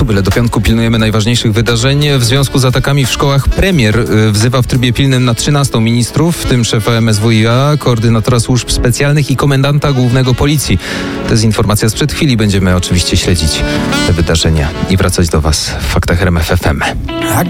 byle do piątku pilnujemy najważniejszych wydarzeń. W związku z atakami w szkołach premier wzywa w trybie pilnym na 13 ministrów, w tym szefa MSWiA, koordynatora służb specjalnych i komendanta głównego policji. To jest informacja sprzed chwili. Będziemy oczywiście śledzić te wydarzenia i wracać do Was w Faktach RMF FM.